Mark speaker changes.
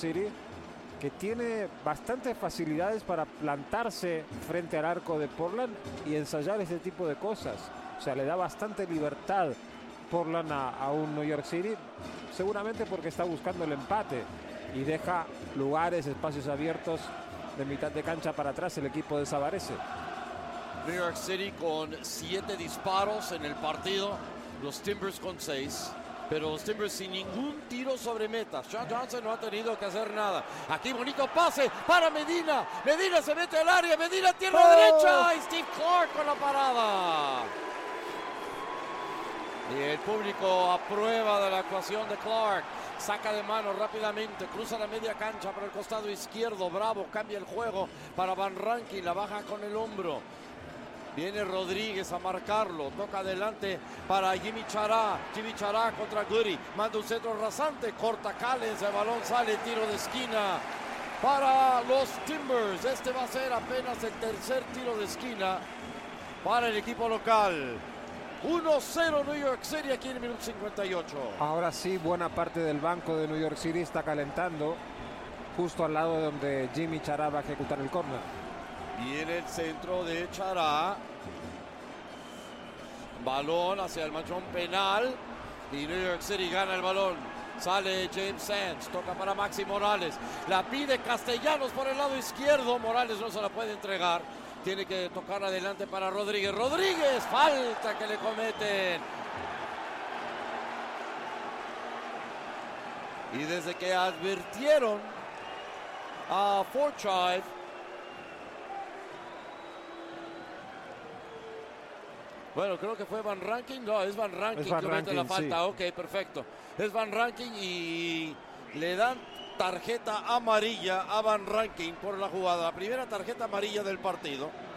Speaker 1: City, que tiene bastantes facilidades para plantarse frente al arco de Portland y ensayar ese tipo de cosas. O sea, le da bastante libertad Portland a un New York City, seguramente porque está buscando el empate y deja lugares, espacios abiertos de mitad de cancha para atrás el equipo de Savarese.
Speaker 2: New York City con 7 disparos en el partido, los Timbers con 6. Pero los Timbers sin ningún tiro sobre meta. Sean Johnson no ha tenido que hacer nada. Aquí bonito pase para Medina. Medina se mete al área. Medina tiene la derecha. Y Steve Clark con la parada. Y el público aprueba de la actuación de Clark. Saca de mano rápidamente. Cruza la media cancha por el costado izquierdo. Bravo cambia el juego para Van Rankin. La baja con el hombro. Viene Rodríguez a marcarlo, toca adelante para Jimmy Chará. Jimmy Chará contra Goody, manda un centro rasante, corta Callens, el balón sale, tiro de esquina para los Timbers. Este va a ser apenas el tercer tiro de esquina para el equipo local. 1-0 New York City aquí en el minuto 58.
Speaker 1: Ahora sí, buena parte del banco de New York City está calentando justo al lado de donde Jimmy Chará va a ejecutar el córner.
Speaker 2: Viene el centro de Chará. Balón hacia el manchón penal. Y New York City gana el balón. Sale James Sands. Toca para Maxi Morales. La pide Castellanos por el lado izquierdo. Morales no se la puede entregar. Tiene que tocar adelante para Rodríguez. Rodríguez. Falta que le cometen. Y desde que advirtieron a Forsythe, bueno, creo que fue Van Rankin. No, es Van Rankin que comete la falta. Sí. Ok, perfecto. Es Van Rankin y le dan tarjeta amarilla a Van Rankin por la jugada. La primera tarjeta amarilla del partido.